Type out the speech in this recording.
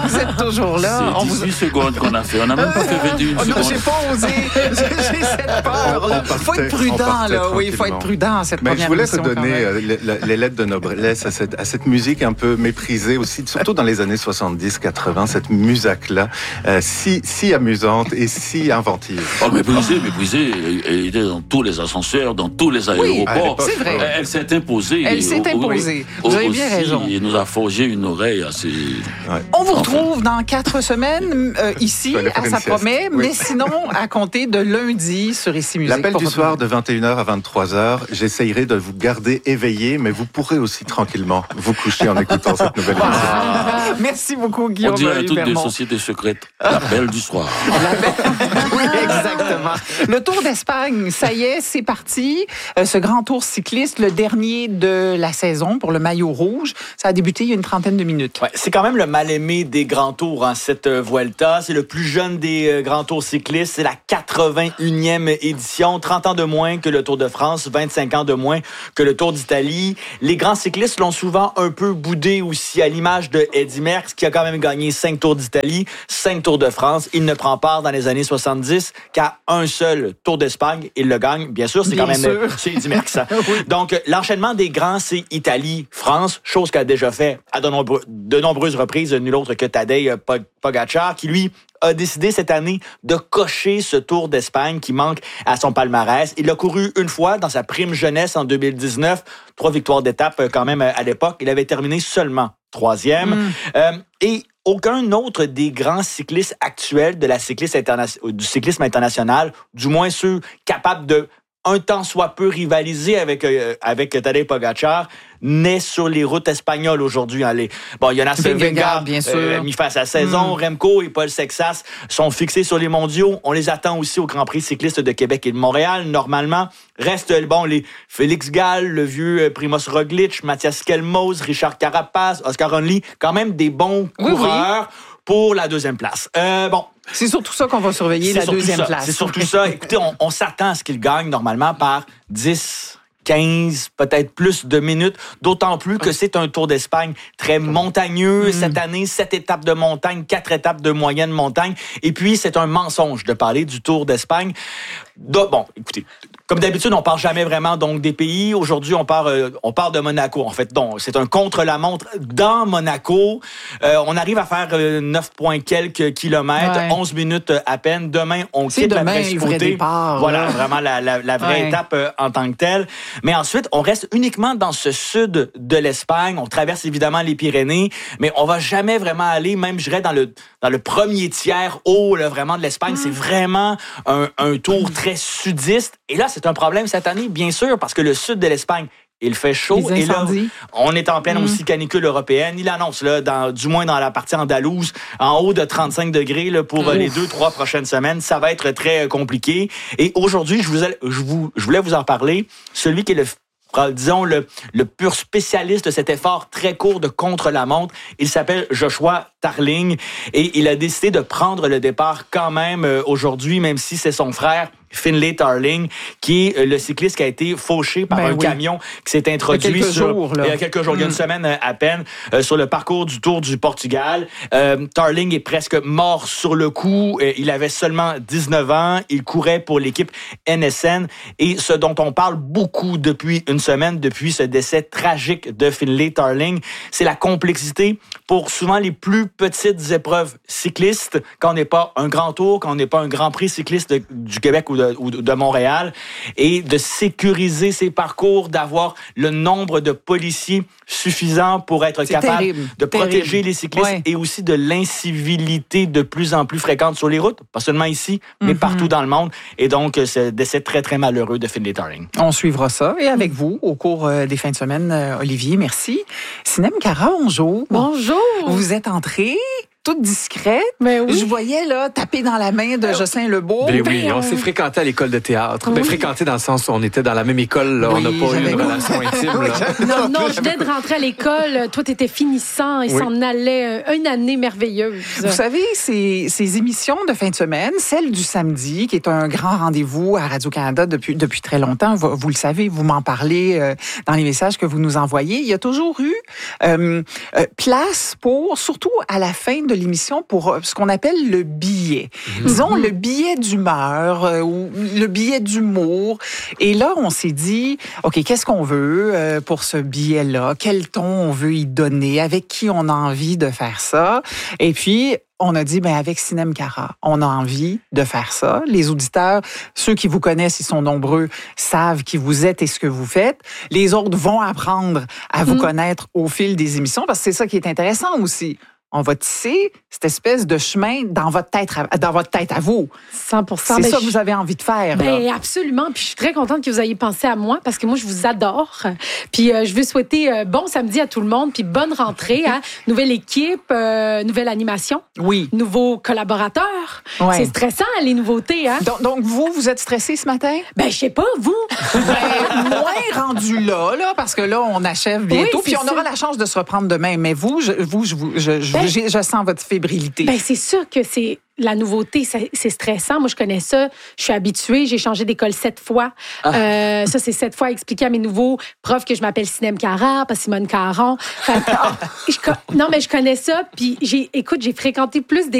êtes toujours là. C'est 18 secondes qu'on a fait. On n'a même pas fait 21 secondes. Non, j'ai pas osé. J'ai cette peur. Il faut être prudent, là. Oui, il faut être prudent à cette première je voulais te émission, donner les lettres de noblesse à cette musique un peu méprisée aussi, surtout dans les années 70-80, cette musique-là, si amusante et si inventive. Oh, méprisée. Elle était dans tous les ascenseurs, dans tous les aéroports. C'est vrai. Elle s'est imposée. Elle s'est imposée. Vous avez bien raison. Il nous a forgé une oreille assez... Ouais. On vous retrouve dans 4 semaines ici, à Ça promet, mais sinon, à compter de lundi sur Ici Musique. L'appel du soir de 21h à 23h, j'essayerai de vous garder éveillé, mais vous pourrez aussi tranquillement vous coucher en écoutant cette nouvelle émission. Merci beaucoup, Guillaume. On dirait toutes des sociétés secrètes. L'appel du soir. Oui, exactement. Le Tour d'Espagne, ça y est, c'est parti. Ce grand tour cycliste, le dernier de la saison pour le maillot rouge, ça a débuté il y a une trentaine de minutes. Ouais, c'est quand même le mal-aimé des grands tours, hein, cette Vuelta. C'est le plus jeune des grands tours cyclistes. C'est la 81e édition. 30 ans de moins que le Tour de France, 25 ans de moins que le Tour d'Italie. Les grands cyclistes l'ont souvent un peu boudé aussi, à l'image de Eddy Merckx, qui a quand même gagné 5 Tours d'Italie, 5 Tours de France. Il ne prend part dans les années 70 qu'à un seul Tour d'Espagne. Il le gagne. Bien sûr, c'est quand même c'est Eddy Merckx. Oui. Donc, l'enchaînement des grands, c'est Italie-France, chose qu'a déjà fait à de nombreuses reprises nul autre que Tadej Pogačar, qui lui a décidé cette année de cocher ce Tour d'Espagne qui manque à son palmarès. Il l'a couru une fois dans sa prime jeunesse en 2019. 3 victoires d'étape quand même à l'époque. Il avait terminé seulement 3e. Et aucun autre des grands cyclistes actuels du cyclisme international, du moins ceux capables de un temps soit peu rivaliser avec Tadej Pogačar, n'est sur les routes espagnoles aujourd'hui. Bon, il y en a Vingegaard, bien sûr, mis face à la saison. Remco et Paul Sexas sont fixés sur les mondiaux. On les attend aussi au Grand Prix cycliste de Québec et de Montréal. Normalement, restent les Félix Gall, le vieux Primož Roglič, Mathias Kelmos, Richard Carapaz, Oscar Onley, quand même des bons coureurs pour la 2e place. C'est surtout ça qu'on va surveiller, la 2e place. C'est surtout ça. Écoutez, on s'attend à ce qu'il gagne normalement par 10, 15, peut-être plus de minutes, d'autant plus que c'est un Tour d'Espagne très montagneux. Cette année, 7 étapes de montagne, 4 étapes de moyenne montagne. Et puis, c'est un mensonge de parler du Tour d'Espagne. Bon, écoutez, comme d'habitude, on parle jamais vraiment donc des pays. Aujourd'hui, on part de Monaco. En fait, donc c'est un contre-la-montre dans Monaco. On arrive à faire 9 points quelques kilomètres, 11 minutes à peine. Demain, on quitte la principauté. Voilà, vraiment la vraie étape en tant que telle. Mais ensuite, on reste uniquement dans ce sud de l'Espagne. On traverse évidemment les Pyrénées, mais on va jamais vraiment aller, même je dirais dans le premier tiers haut là, vraiment de l'Espagne. C'est vraiment un tour très sudiste. Et là, c'est un problème cette année, bien sûr, parce que le sud de l'Espagne, il fait chaud. Et là, on est en pleine aussi canicule européenne. Il annonce, là, du moins dans la partie andalouse, en haut de 35 degrés là, pour les 2-3 prochaines semaines. Ça va être très compliqué. Et aujourd'hui, je voulais vous en parler. Celui qui est le pur spécialiste de cet effort très court de contre-la-montre. Il s'appelle Joshua Tarling et il a décidé de prendre le départ quand même aujourd'hui, même si c'est son frère Finlay Tarling, qui est le cycliste qui a été fauché par un camion qui s'est introduit il y a quelques jours, il y a une semaine à peine, sur le parcours du Tour du Portugal. Tarling est presque mort sur le coup. Il avait seulement 19 ans. Il courait pour l'équipe NSN. Et ce dont on parle beaucoup depuis une semaine, depuis ce décès tragique de Finlay Tarling, c'est la complexité pour souvent les plus petites épreuves cyclistes, quand on n'est pas un grand tour, quand on n'est pas un grand prix cycliste du Québec ou de Montréal, et de sécuriser ces parcours, d'avoir le nombre de policiers suffisant pour être capable de protéger les cyclistes et aussi de l'incivilité de plus en plus fréquente sur les routes, pas seulement ici, mais partout dans le monde. Et donc, c'est décès très, très malheureux de Finlay Tarling. On suivra ça. Et avec vous, au cours des fins de semaine, Olivier, merci. Sinem Cara, bonjour. Bonjour. Vous êtes entrée toute discrète. Mais oui. Je voyais là taper dans la main de Jocelyn Lebeau. Ben oui, on s'est fréquenté à l'école de théâtre. Ben, fréquenté dans le sens où on était dans la même école. Là. On n'a pas eu une relation intime. Là. Non, je venais de rentrer à l'école. Toi, t'étais finissant. Il s'en allait une année merveilleuse. Vous savez, ces émissions de fin de semaine, celle du samedi, qui est un grand rendez-vous à Radio-Canada depuis très longtemps, vous le savez, vous m'en parlez dans les messages que vous nous envoyez. Il y a toujours eu place pour, surtout à la fin de l'émission pour ce qu'on appelle le billet. Disons, le billet d'humeur ou le billet d'humour. Et là, on s'est dit, OK, qu'est-ce qu'on veut pour ce billet-là? Quel ton on veut y donner? Avec qui on a envie de faire ça? Et puis, on a dit, avec Sinem Cara, on a envie de faire ça. Les auditeurs, ceux qui vous connaissent, ils sont nombreux, savent qui vous êtes et ce que vous faites. Les autres vont apprendre à vous connaître au fil des émissions, parce que c'est ça qui est intéressant aussi. On va tisser cette espèce de chemin dans votre tête à vous. 100%. C'est ça que vous avez envie de faire. Ben, absolument. Puis je suis très contente que vous ayez pensé à moi parce que moi, je vous adore. Puis je veux souhaiter bon samedi à tout le monde. Puis bonne rentrée. Hein? Nouvelle équipe, nouvelle animation. Oui. Nouveaux collaborateurs. Ouais. C'est stressant, les nouveautés. Hein? Donc vous êtes stressé ce matin? Ben, je sais pas, vous. Moins rendu là, parce que là, on achève bientôt. Oui, puis on aura la chance de se reprendre demain. Mais vous, je sens votre fébrilité. Ben, c'est sûr que c'est la nouveauté, c'est stressant. Moi, je connais ça. Je suis habituée. J'ai changé d'école 7 fois. Ça, c'est 7 fois expliquer à mes nouveaux profs que je m'appelle Sinem Cara, pas Simone Caron. Non, mais je connais ça. Puis, j'ai fréquenté plus d'écoles